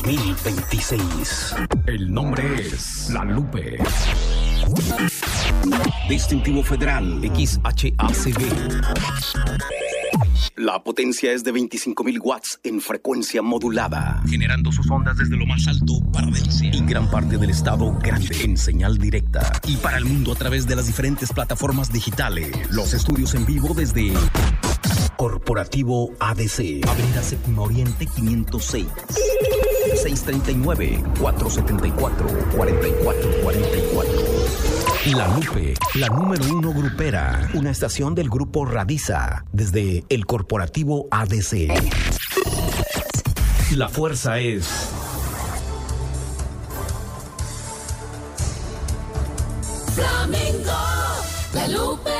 2026. El nombre es La Lupe. Distintivo Federal XHACB. La potencia es de 25.000 watts en frecuencia modulada, generando sus ondas desde lo más alto para Delcia y gran parte del estado grande en señal directa y para el mundo a través de las diferentes plataformas digitales. Los estudios en vivo desde Corporativo ADC, Avenida Séptima Oriente 506, 639-474-4444. La Lupe, la número 1 grupera, una estación del grupo Radiza, desde el Corporativo ADC. La fuerza es Flamenco, La Lupe.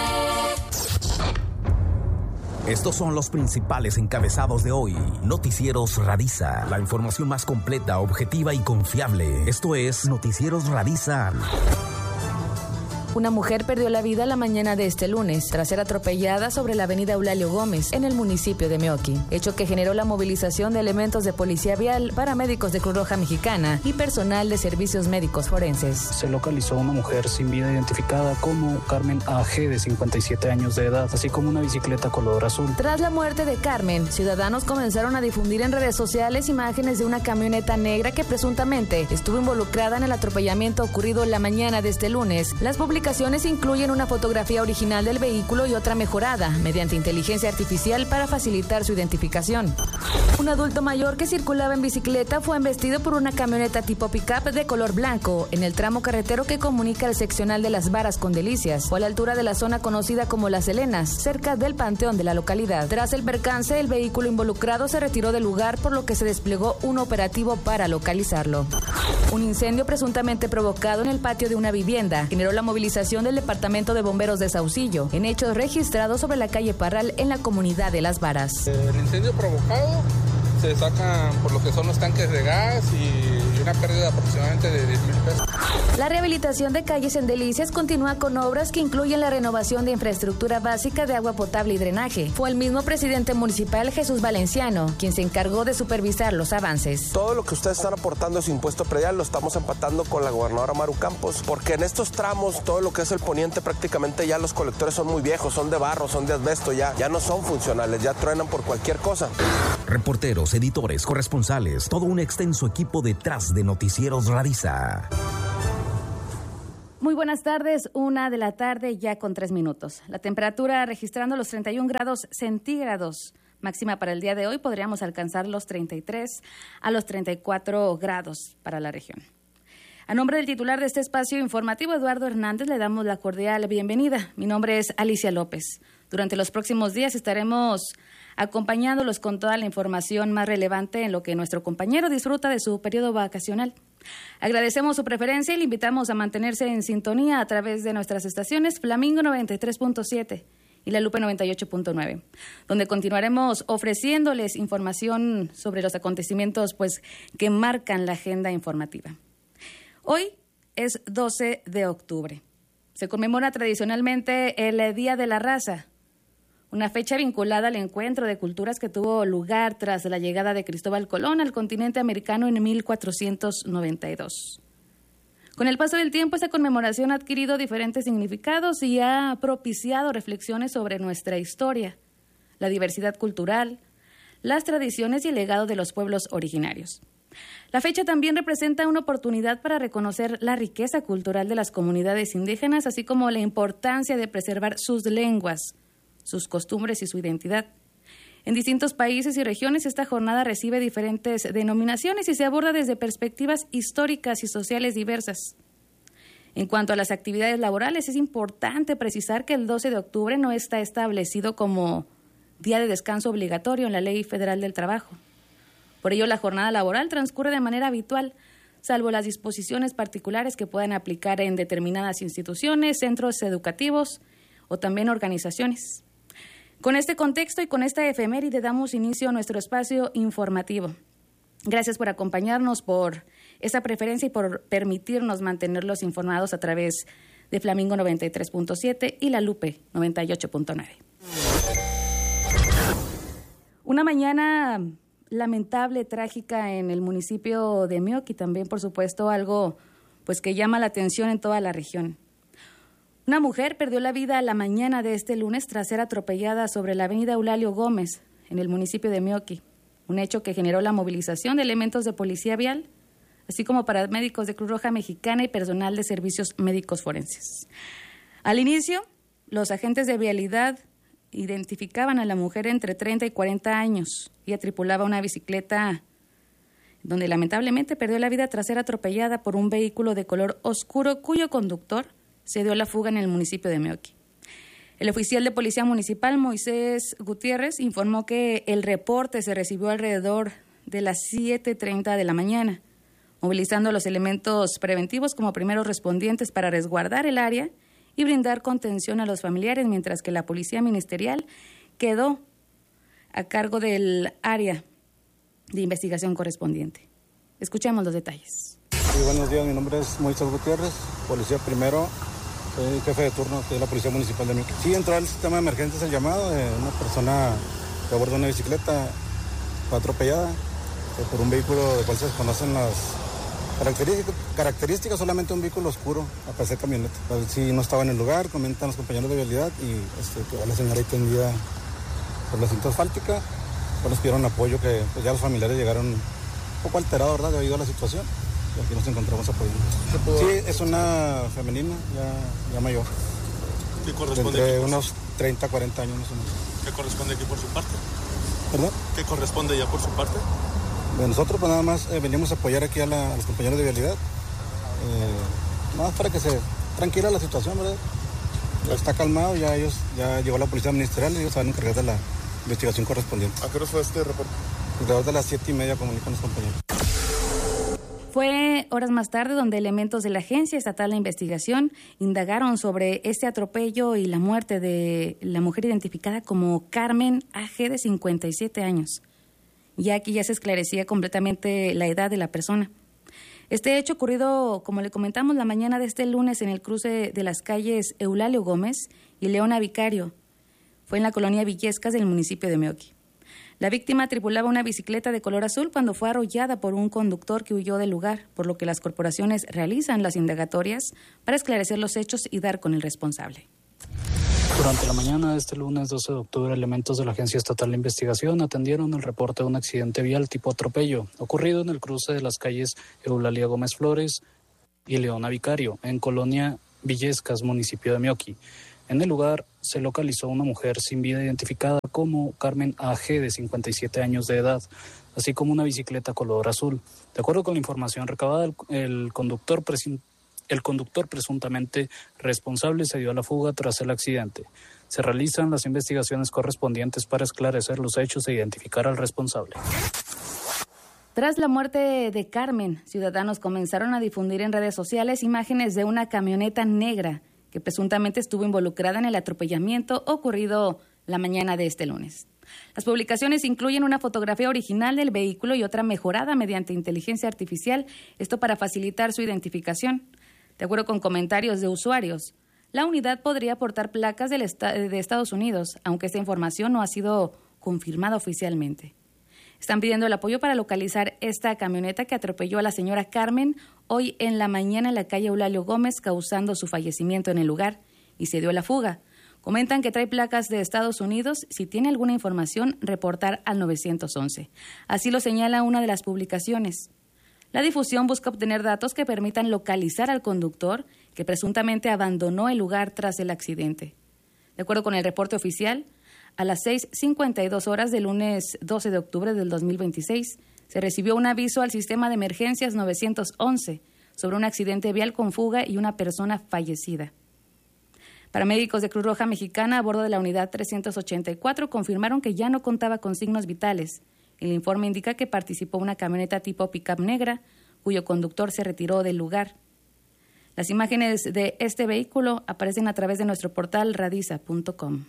Estos son los principales encabezados de hoy. Noticieros Radiza, la información más completa, objetiva y confiable. Esto es Noticieros Radiza. Una mujer perdió la vida la mañana de este lunes tras ser atropellada sobre la avenida Eulalio Gómez en el municipio de Meoqui, hecho que generó la movilización de elementos de policía vial, paramédicos de Cruz Roja Mexicana y personal de servicios médicos forenses. Se localizó una mujer sin vida identificada como Carmen A.G. de 57 años de edad, así como una bicicleta color azul. Tras la muerte de Carmen, ciudadanos comenzaron a difundir en redes sociales imágenes de una camioneta negra que presuntamente estuvo involucrada en el atropellamiento ocurrido la mañana de este lunes. Las publicaciones incluyen una fotografía original del vehículo y otra mejorada mediante inteligencia artificial para facilitar su identificación. Un adulto mayor que circulaba en bicicleta fue embestido por una camioneta tipo pick-up de color blanco en el tramo carretero que comunica el seccional de Las Varas con Delicias, o a la altura de la zona conocida como Las Helenas, cerca del panteón de la localidad. Tras el percance, el vehículo involucrado se retiró del lugar, por lo que se desplegó un operativo para localizarlo. Un incendio presuntamente provocado en el patio de una vivienda generó la movilización del Departamento de Bomberos de Saucillo, en hechos registrados sobre la calle Parral en la comunidad de Las Varas. El incendio provocado se sacan por lo que son los tanques de gas y una pérdida aproximadamente de 10,000 pesos. La rehabilitación de calles en Delicias continúa con obras que incluyen la renovación de infraestructura básica de agua potable y drenaje. Fue el mismo presidente municipal, Jesús Valenciano, quien se encargó de supervisar los avances. Todo lo que ustedes están aportando es impuesto predial, lo estamos empatando con la gobernadora Maru Campos, porque en estos tramos, todo lo que es el poniente, prácticamente ya los colectores son muy viejos, son de barro, son de asbesto, ya no son funcionales, ya truenan por cualquier cosa. Reporteros, editores, corresponsales, todo un extenso equipo detrás de Noticieros Radiza. Muy buenas tardes, 1 de la tarde ya con 3 minutos. La temperatura registrando los 31 grados centígrados. Máxima para el día de hoy podríamos alcanzar los 33 a los 34 grados para la región. A nombre del titular de este espacio informativo, Eduardo Hernández, le damos la cordial bienvenida. Mi nombre es Alicia López. Durante los próximos días estaremos acompañándolos con toda la información más relevante en lo que nuestro compañero disfruta de su periodo vacacional. Agradecemos su preferencia y le invitamos a mantenerse en sintonía a través de nuestras estaciones Flamingo 93.7 y La Lupe 98.9, donde continuaremos ofreciéndoles información sobre los acontecimientos que marcan la agenda informativa. Hoy es 12 de octubre. Se conmemora tradicionalmente el Día de la Raza, una fecha vinculada al encuentro de culturas que tuvo lugar tras la llegada de Cristóbal Colón al continente americano en 1492. Con el paso del tiempo, esta conmemoración ha adquirido diferentes significados y ha propiciado reflexiones sobre nuestra historia, la diversidad cultural, las tradiciones y el legado de los pueblos originarios. La fecha también representa una oportunidad para reconocer la riqueza cultural de las comunidades indígenas, así como la importancia de preservar sus lenguas, sus costumbres y su identidad. En distintos países y regiones esta jornada recibe diferentes denominaciones y se aborda desde perspectivas históricas y sociales diversas. En cuanto a las actividades laborales, es importante precisar que el 12 de octubre no está establecido como día de descanso obligatorio en la Ley Federal del Trabajo. Por ello, la jornada laboral transcurre de manera habitual, salvo las disposiciones particulares que puedan aplicar en determinadas instituciones, centros educativos o también organizaciones. Con este contexto y con esta efeméride damos inicio a nuestro espacio informativo. Gracias por acompañarnos, por esa preferencia y por permitirnos mantenerlos informados a través de Flamingo 93.7 y La Lupe 98.9. Una mañana lamentable, trágica en el municipio de Meoqui, también por supuesto algo pues que llama la atención en toda la región. Una mujer perdió la vida la mañana de este lunes tras ser atropellada sobre la avenida Eulalio Gómez, en el municipio de Meoqui, un hecho que generó la movilización de elementos de policía vial, así como paramédicos de Cruz Roja Mexicana y personal de servicios médicos forenses. Al inicio, los agentes de vialidad identificaban a la mujer entre 30 y 40 años. Ella tripulaba una bicicleta donde lamentablemente perdió la vida tras ser atropellada por un vehículo de color oscuro cuyo conductor se dio la fuga en el municipio de Meoqui. El oficial de Policía Municipal, Moisés Gutiérrez, informó que el reporte se recibió alrededor de las 7:30 de la mañana, movilizando a los elementos preventivos como primeros respondientes para resguardar el área y brindar contención a los familiares, mientras que la Policía Ministerial quedó a cargo del área de investigación correspondiente. Escuchemos los detalles. Sí, buenos días, mi nombre es Moisés Gutiérrez, policía primero, soy jefe de turno de la Policía Municipal de Meoqui. Sí, entró al sistema de emergencias el llamado de una persona que a bordo de una bicicleta fue atropellada por un vehículo del cual se desconocen las características, solamente un vehículo oscuro, a parecer camioneta. Sí, no estaba en el lugar, comentan los compañeros de vialidad y quedó la señora ahí tendida por la cinta asfáltica. Pues nos pidieron apoyo, que pues ya los familiares llegaron un poco alterados, ¿verdad?, debido a la situación. Y aquí nos encontramos apoyando. Sí, es una femenina, ya mayor. ¿Qué corresponde entre unos 30, 40 años más o menos. ¿Qué corresponde aquí por su parte? ¿Perdón? ¿Qué corresponde ya por su parte? De nosotros pues nada más venimos a apoyar aquí a los compañeros de vialidad. Nada más para que se tranquila la situación, ¿verdad? Ya está calmado, ya llegó la Policía Ministerial y ellos se van a encargar de la investigación correspondiente. ¿A qué hora fue este reporte? Alrededor de las 7:30 comunican los compañeros. Fue horas más tarde donde elementos de la Agencia Estatal de Investigación indagaron sobre este atropello y la muerte de la mujer identificada como Carmen A.G. de 57 años. Ya aquí ya se esclarecía completamente la edad de la persona. Este hecho ocurrido, como le comentamos, la mañana de este lunes en el cruce de las calles Eulalio Gómez y Leona Vicario. Fue en la colonia Villescas del municipio de Meoqui. La víctima tripulaba una bicicleta de color azul cuando fue arrollada por un conductor que huyó del lugar, por lo que las corporaciones realizan las indagatorias para esclarecer los hechos y dar con el responsable. Durante la mañana de este lunes 12 de octubre, elementos de la Agencia Estatal de Investigación atendieron el reporte de un accidente vial tipo atropello ocurrido en el cruce de las calles Eulalia Gómez Flores y Leona Vicario, en colonia Villescas, municipio de Meoqui. En el lugar se localizó una mujer sin vida identificada como Carmen A.G. de 57 años de edad, así como una bicicleta color azul. De acuerdo con la información recabada, el conductor presuntamente responsable se dio a la fuga tras el accidente. Se realizan las investigaciones correspondientes para esclarecer los hechos e identificar al responsable. Tras la muerte de Carmen, ciudadanos comenzaron a difundir en redes sociales imágenes de una camioneta negra que presuntamente estuvo involucrada en el atropellamiento ocurrido la mañana de este lunes. Las publicaciones incluyen una fotografía original del vehículo y otra mejorada mediante inteligencia artificial, esto para facilitar su identificación. De acuerdo con comentarios de usuarios, la unidad podría portar placas de Estados Unidos, aunque esta información no ha sido confirmada oficialmente. Están pidiendo el apoyo para localizar esta camioneta que atropelló a la señora Carmen hoy en la mañana en la calle Eulalio Gómez, causando su fallecimiento en el lugar, y se dio a la fuga. Comentan que trae placas de Estados Unidos. Si tiene alguna información, reportar al 911. Así lo señala una de las publicaciones. La difusión busca obtener datos que permitan localizar al conductor que presuntamente abandonó el lugar tras el accidente. De acuerdo con el reporte oficial, a las 6:52 horas del lunes 12 de octubre del 2026, se recibió un aviso al sistema de emergencias 911 sobre un accidente vial con fuga y una persona fallecida. Paramédicos de Cruz Roja Mexicana a bordo de la unidad 384 confirmaron que ya no contaba con signos vitales. El informe indica que participó una camioneta tipo pick-up negra, cuyo conductor se retiró del lugar. Las imágenes de este vehículo aparecen a través de nuestro portal radiza.com.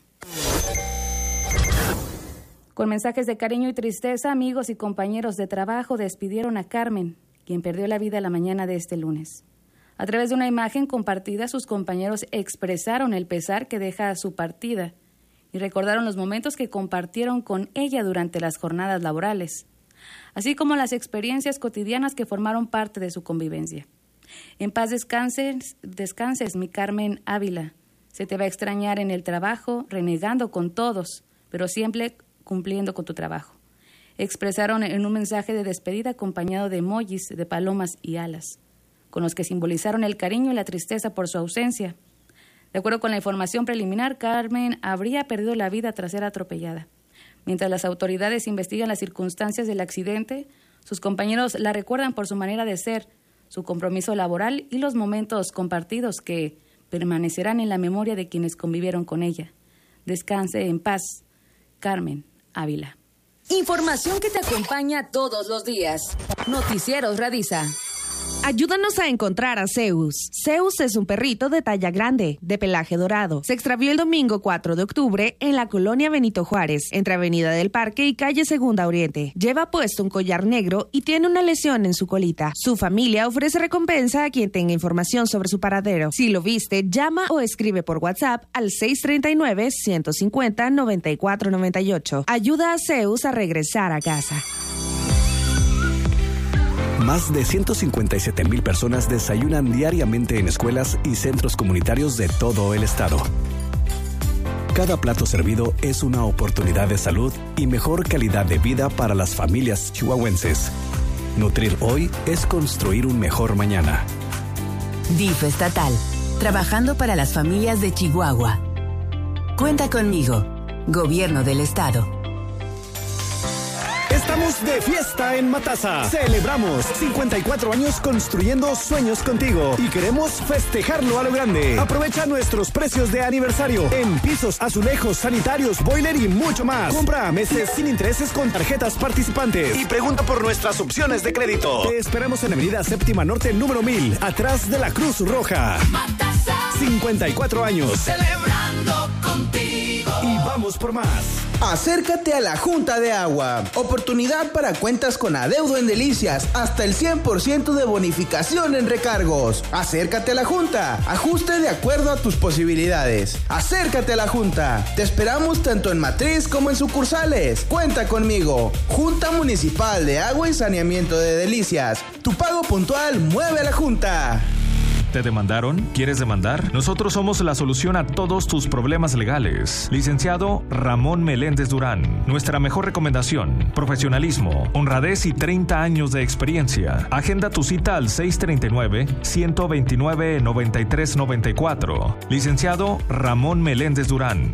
Con mensajes de cariño y tristeza, amigos y compañeros de trabajo despidieron a Carmen, quien perdió la vida la mañana de este lunes. A través de una imagen compartida, sus compañeros expresaron el pesar que deja su partida y recordaron los momentos que compartieron con ella durante las jornadas laborales. así como las experiencias cotidianas que formaron parte de su convivencia. En paz descanses, mi Carmen Ávila. Se te va a extrañar en el trabajo, renegando con todos, pero siempre cumpliendo con tu trabajo. Expresaron en un mensaje de despedida acompañado de emojis de palomas y alas, con los que simbolizaron el cariño y la tristeza por su ausencia. De acuerdo con la información preliminar, Carmen habría perdido la vida tras ser atropellada. Mientras las autoridades investigan las circunstancias del accidente, sus compañeros la recuerdan por su manera de ser, su compromiso laboral y los momentos compartidos que permanecerán en la memoria de quienes convivieron con ella. Descanse en paz, Carmen Ávila. Información que te acompaña todos los días. Noticieros Radisa. Ayúdanos a encontrar a Zeus. Zeus es un perrito de talla grande, de pelaje dorado. Se extravió el domingo 4 de octubre en la colonia Benito Juárez, entre Avenida del Parque y calle Segunda Oriente. Lleva puesto un collar negro y tiene una lesión en su colita. Su familia ofrece recompensa a quien tenga información sobre su paradero. Si lo viste, llama o escribe por WhatsApp al 639-150-9498. Ayuda a Zeus a regresar a casa. Más de 157,000 personas desayunan diariamente en escuelas y centros comunitarios de todo el estado. Cada plato servido es una oportunidad de salud y mejor calidad de vida para las familias chihuahuenses. Nutrir hoy es construir un mejor mañana. DIF estatal, trabajando para las familias de Chihuahua. Cuenta conmigo, Gobierno del Estado. Estamos de fiesta en Matasa. Celebramos 54 años construyendo sueños contigo y queremos festejarlo a lo grande. Aprovecha nuestros precios de aniversario en pisos, azulejos, sanitarios, boiler y mucho más. Compra a meses sin intereses con tarjetas participantes y pregunta por nuestras opciones de crédito. Te esperamos en Avenida Séptima Norte, número 1000, atrás de la Cruz Roja. Matasa. 54 años. Celebrando contigo. Y vamos por más. Acércate a la Junta de Agua. Oportunidad para cuentas con adeudo en Delicias. Hasta el 100% de bonificación en recargos. Acércate a la Junta. Ajuste de acuerdo a tus posibilidades. Acércate a la Junta. Te esperamos tanto en matriz como en sucursales. Cuenta conmigo. Junta Municipal de Agua y Saneamiento de Delicias. Tu pago puntual mueve a la Junta. ¿Te demandaron? ¿Quieres demandar? Nosotros somos la solución a todos tus problemas legales. Licenciado Ramón Meléndez Durán. Nuestra mejor recomendación: profesionalismo, honradez y 30 años de experiencia. Agenda tu cita al 639-129-9394. Licenciado Ramón Meléndez Durán.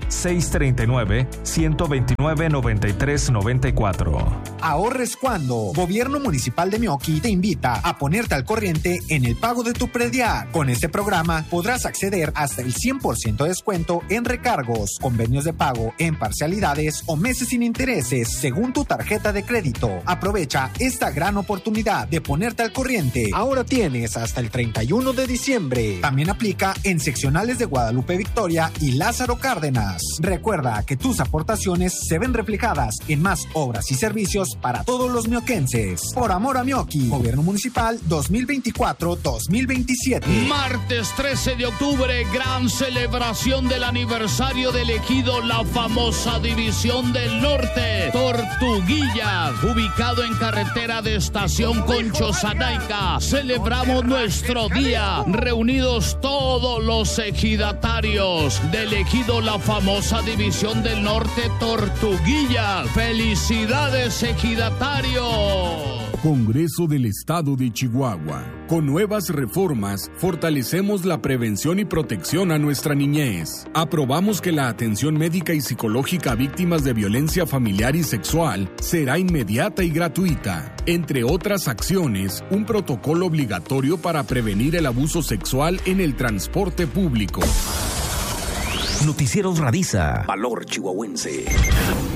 639-129-9394. Ahorres cuando. Gobierno Municipal de Meoqui te invita a ponerte al corriente en el pago de tu predial. Con este programa podrás acceder hasta el 100% de descuento en recargos, convenios de pago en parcialidades o meses sin intereses según tu tarjeta de crédito. Aprovecha esta gran oportunidad de ponerte al corriente. Ahora tienes hasta el 31 de diciembre. También aplica en seccionales de Guadalupe Victoria y Lázaro Cárdenas. Recuerda que tus aportaciones se ven reflejadas en más obras y servicios para todos los mioquenses. Por amor a Meoqui, Gobierno Municipal 2024-2027. Martes 13 de octubre, gran celebración del aniversario del ejido La Famosa División del Norte, Tortuguillas, ubicado en carretera de Estación Concho-Zanaica. Celebramos nuestro día, reunidos todos los ejidatarios del ejido La Famosa División del Norte, Tortuguillas. ¡Felicidades, ejidatarios! Congreso del Estado de Chihuahua. Con nuevas reformas, fortalecemos la prevención y protección a nuestra niñez. Aprobamos que la atención médica y psicológica a víctimas de violencia familiar y sexual será inmediata y gratuita. Entre otras acciones, un protocolo obligatorio para prevenir el abuso sexual en el transporte público. Noticieros Radisa. Valor chihuahuense.